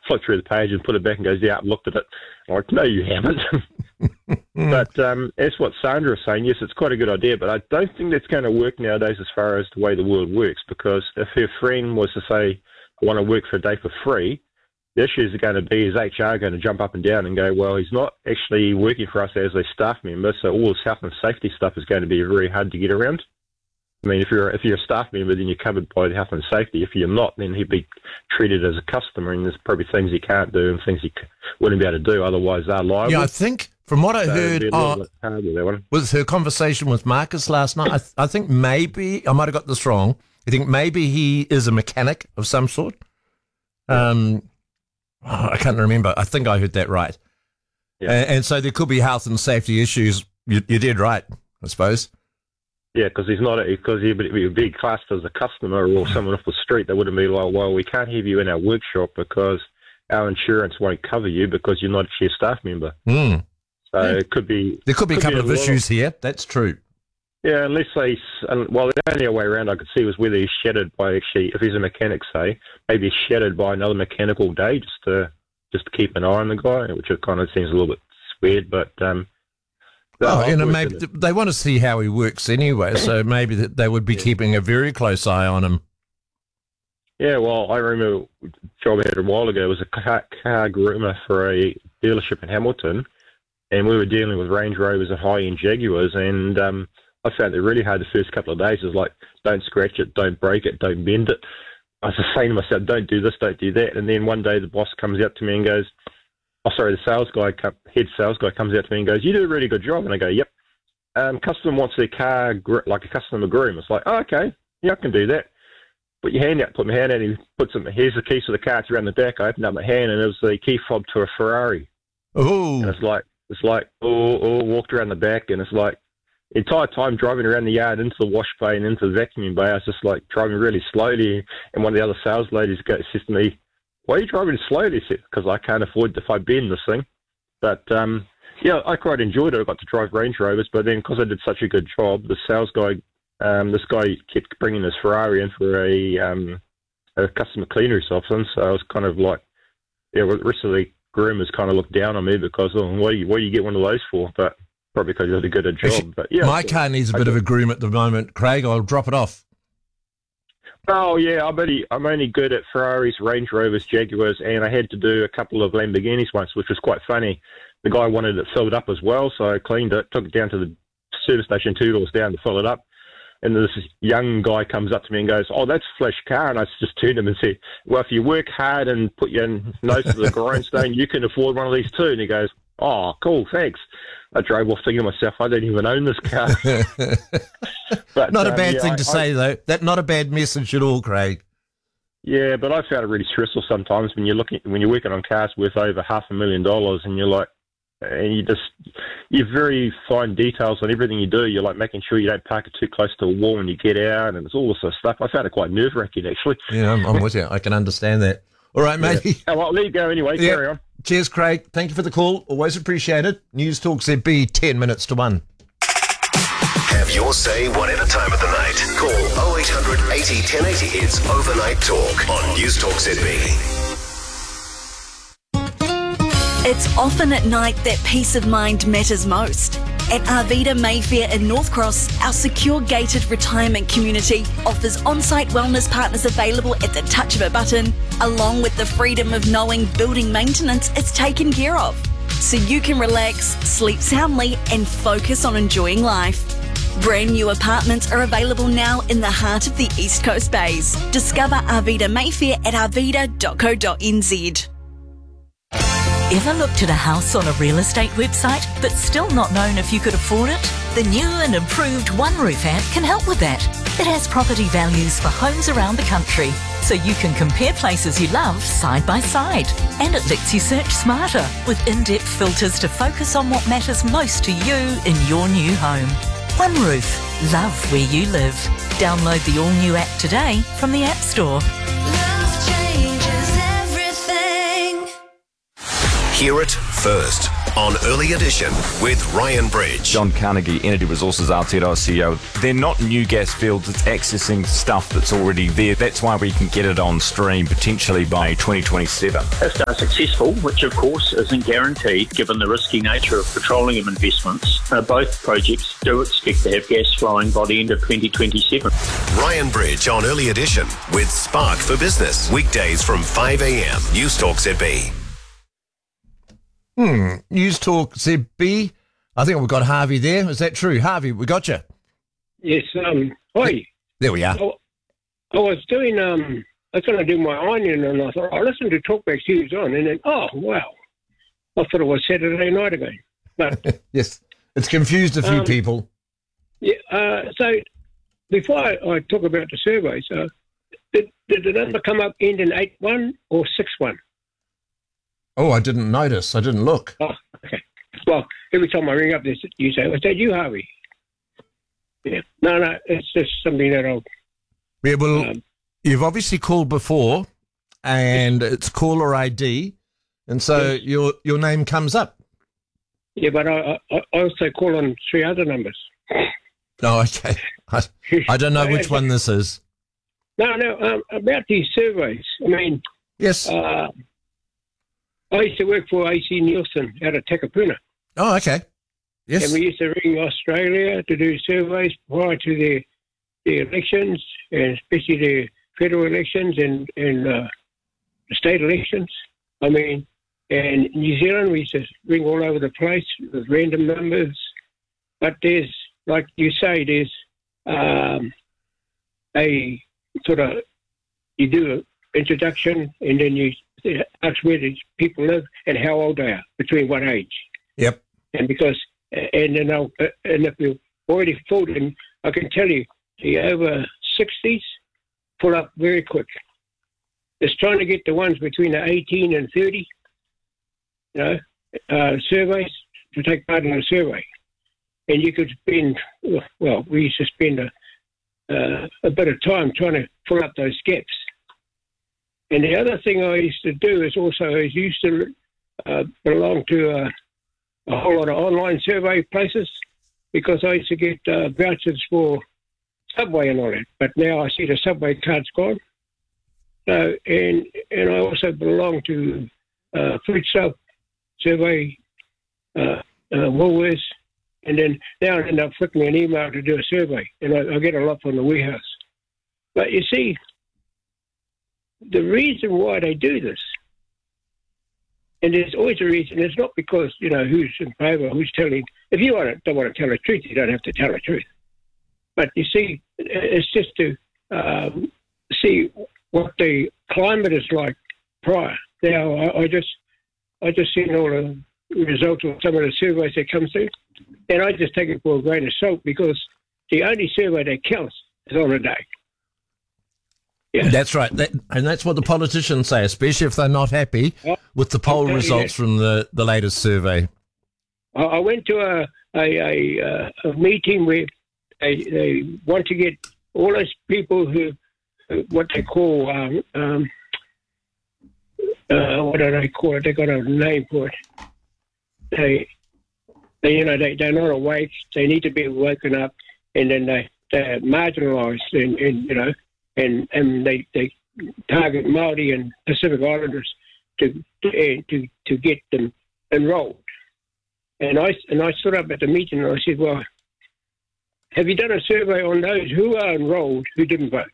flick through the page and put it back and goes, yeah, I've looked at it. I'm like, no, you haven't. But that's what Sandra was saying. Yes, it's quite a good idea, but I don't think that's going to work nowadays as far as the way the world works, because if her friend was to say, I want to work for a day for free, the issues are going to be, is HR going to jump up and down and go, well, he's not actually working for us as a staff member, so all this health and safety stuff is going to be very hard to get around. I mean, if you're a staff member, then you're covered by the health and safety. If you're not, then he'd be treated as a customer, and there's probably things he can't do and things he wouldn't be able to do, otherwise they're liable. Yeah, I think from what I heard was her conversation with Marcus last night, I think maybe, I might have got this wrong, I think maybe he is a mechanic of some sort. I can't remember. I think I heard that right. Yeah. And so there could be health and safety issues. You did right, I suppose. Yeah, because he'd be classed as a customer or someone off the street. They wouldn't be like, well, we can't have you in our workshop because our insurance won't cover you because you're not actually a staff member. So it could be... There could be a couple of issues here. That's true. Yeah, unless the only way around I could see was whether he's shattered by actually, if he's a mechanic, say, maybe he's shattered by another mechanical day just to keep an eye on the guy, which it kind of seems a little bit weird, but... maybe they want to see how he works anyway, so maybe they would be keeping a very close eye on him. Yeah, well, I remember a job I had a while ago. It was a car groomer for a dealership in Hamilton, and we were dealing with Range Rovers and high-end Jaguars, and I found it really hard the first couple of days. It was like, don't scratch it, don't break it, don't bend it. I was just saying to myself, don't do this, don't do that. And then one day the boss comes up to me and goes, the head sales guy comes out to me and goes, you do a really good job. And I go, yep. Customer wants their car like a customer groom. It's like, oh, okay, yeah, I can do that. Put your hand out, put my hand out, and he puts them, here's the keys to the car, it's around the back. I opened up my hand, and it was the key fob to a Ferrari. Oh. And it's like, walked around the back, and it's like, the entire time driving around the yard into the wash bay and into the vacuuming bay, I was just like driving really slowly, and one of the other sales ladies says to me, why are you driving slowly? Because I can't afford if I bend this thing. But, I quite enjoyed it. I got to drive Range Rovers, but then because I did such a good job, the sales guy, this guy kept bringing his Ferrari in for a customer cleaner or something, so I was kind of like, the rest of the groomers kind of looked down on me because, what do you get one of those for? But probably because I did a good job. But yeah, my car needs a bit of a groom at the moment, Craig. I'll drop it off. Oh, yeah, I'm only good at Ferraris, Range Rovers, Jaguars, and I had to do a couple of Lamborghinis once, which was quite funny. The guy wanted it filled up as well, so I cleaned it, took it down to the service station 2 doors down to fill it up. And this young guy comes up to me and goes, oh, that's a flash car. And I just turned him and said, well, if you work hard and put your nose to the grindstone, you can afford one of these too. And he goes, oh, cool, thanks. I drove off thinking to myself, I don't even own this car. But, not a bad thing to say, though. Not a bad message at all, Craig. Yeah, but I found it really stressful sometimes when you're working on cars worth over $500,000 and you're like, and you're very fine details on everything you do. You're like making sure you don't park it too close to a wall when you get out, and it's all this sort of stuff. I found it quite nerve-wracking, actually. Yeah, I'm with you. I can understand that. All right, mate. Yeah. Oh, well, I'll let you go anyway. Yeah. Carry on. Cheers, Craig. Thank you for the call. Always appreciated. News Talk ZB, 10 minutes to 1. Have your say whatever time of the night. Call 0800 80 1080. It's Overnight Talk on News Talk ZB. It's often at night that peace of mind matters most. At Arvida Mayfair in North Cross, our secure gated retirement community offers on-site wellness partners available at the touch of a button, along with the freedom of knowing building maintenance is taken care of. So you can relax, sleep soundly and focus on enjoying life. Brand new apartments are available now in the heart of the East Coast Bays. Discover Arvida Mayfair at arvida.co.nz. Ever looked at a house on a real estate website but still not known if you could afford it? The new and improved OneRoof app can help with that. It has property values for homes around the country, so you can compare places you love side by side. And it lets you search smarter with in-depth filters to focus on what matters most to you in your new home. OneRoof. Love where you live. Download the all-new app today from the App Store. Hear it first. on Early Edition with Ryan Bridge. John Carnegie, Energy Resources Aotearoa CEO. They're not new gas fields, it's accessing stuff that's already there. That's why we can get it on stream potentially by 2027. If they're successful, which of course isn't guaranteed given the risky nature of petroleum investments, both projects do expect to have gas flowing by the end of 2027. Ryan Bridge on Early Edition with Spark for Business. Weekdays from 5 a.m. News Talk ZB. News Talk ZB. I think we've got Harvey there. Is that true? Harvey, we got you. Yes. Hi. There we are. I was doing. I was going to do my ironing, and I thought I listened to Talkback News on, and then wow, I thought it was Saturday night again. But yes, it's confused a few people. Yeah. So before I talk about the surveys, did the number come up end in 8-1 or 6-1? Oh, I didn't notice. I didn't look. Oh, okay. Well, every time I ring up, you say, "Was that you, Harvey?" Yeah. No, it's just something that I'll... Yeah, well, you've obviously called before, and it's caller ID, and so your name comes up. Yeah, but I also call on 3 other numbers. Oh, okay. I don't know which one this is. No, about these surveys. I mean... Yes. I used to work for AC Nielsen out of Takapuna. Oh, okay. Yes. And we used to ring Australia to do surveys prior to the elections, and especially the federal elections and the state elections. I mean, and New Zealand, we used to ring all over the place with random numbers. But there's, like you say, there's a sort of, you do an introduction and then you ask where these people live and how old they are, between what age. Yep. And because, and then and if you've already filled in, I can tell you, the over 60s pull up very quick. It's trying to get the ones between the 18 and 30, surveys, to take part in a survey. And you could spend, well, we used to spend a bit of time trying to fill up those gaps. And the other thing I used to do is also, I used to belong to a whole lot of online survey places, because I used to get vouchers for Subway and all that. But now I see the Subway card's gone. So, and I also belong to Food Sub Survey, Woolworths, and then now I end up flicking me an email to do a survey, and I get a lot from the warehouse. But you see, the reason why they do this, and there's always a reason, it's not because, who's in favour, who's telling. If you don't want to tell the truth, you don't have to tell the truth. But you see, it's just to see what the climate is like prior. Now, I just seen all the results of some of the surveys that come through, and I just take it for a grain of salt, because the only survey that counts is on a day. Yeah. That's right. And that's what the politicians say, especially if they're not happy with the poll results from the latest survey. I went to a meeting where they want to get all those people who, what they call, what do they call it? They got a name for it. They're not awake. They need to be woken up, and then they're marginalised, and they target Māori and Pacific Islanders to get them enrolled. And I stood up at the meeting and I said, well, have you done a survey on those who are enrolled who didn't vote?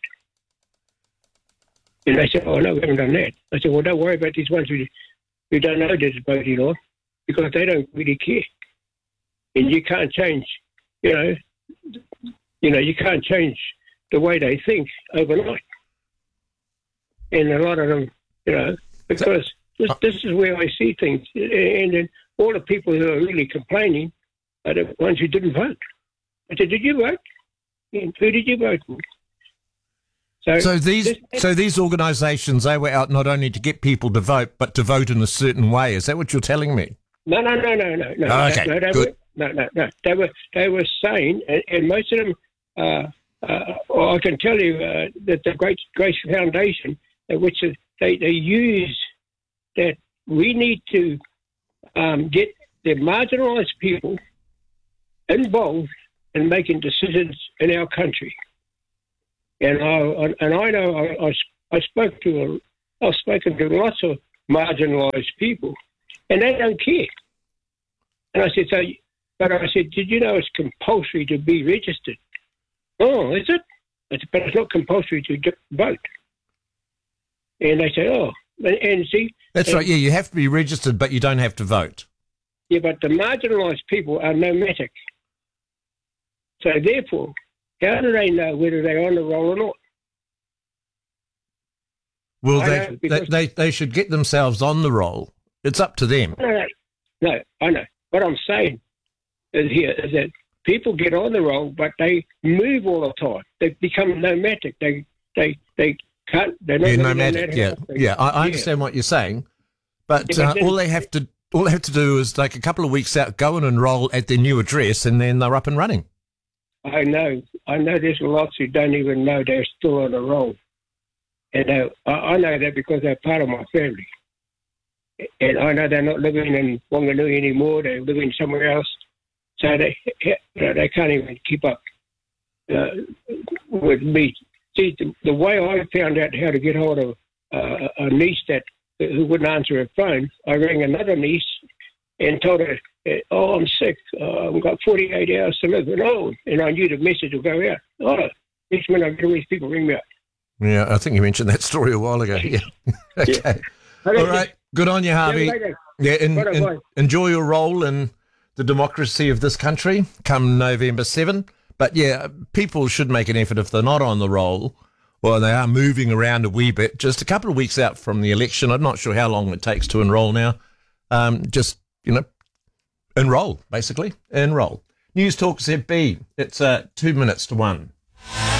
And they said, oh, no, we haven't done that. I said, well, don't worry about these ones who don't know they're voting on, because they don't really care. And you can't change, you can't change the way they think overnight. And a lot of them, because this is where I see things. And then all the people who are really complaining are the ones who didn't vote. I said, did you vote? And who did you vote for? So these organisations, they were out not only to get people to vote, but to vote in a certain way. Is that what you're telling me? No. Oh, okay, good. No. They were saying, and most of them, I can tell you that the Grace Foundation, which is, they use that we need to get they're marginalised people involved in making decisions in our country. And I know I've spoken to lots of marginalised people, and they don't care. And I said, did you know it's compulsory to be registered? Oh, is it? I said, but it's not compulsory to vote. And they say, oh, and see. That's right, yeah, you have to be registered, but you don't have to vote. Yeah, but the marginalised people are nomadic. So therefore, how do they know whether they're on the roll or not? Well, they should get themselves on the roll. It's up to them. No, I know. What I'm saying is that people get on the roll, but they move all the time. They become nomadic. They can't. They're not nomadic. Yeah. I understand what you're saying, but all they have to do is take a couple of weeks out, go and enrol at their new address, and then they're up and running. I know. There's lots who don't even know they're still on the roll, and I know that because they're part of my family. And I know they're not living in Wanganui anymore. They're living somewhere else, so they can't even keep up with me. See, the way I found out how to get hold of a niece who wouldn't answer her phone, I rang another niece and told her, "Oh, I'm sick. I've got 48 hours to live." And I knew the message would go out. Oh, next minute I get all these people ring me up. Yeah, I think you mentioned that story a while ago. Yeah. Okay. Yeah. All right. Good on you, Harvey. Yeah, enjoy your role in the democracy of this country come November 7. But yeah, people should make an effort if they're not on the roll or they are moving around a wee bit, just a couple of weeks out from the election. I'm not sure how long it takes to enrol now. Just, enrol, basically. Enrol. News Talk ZB. It's 2 minutes to 1.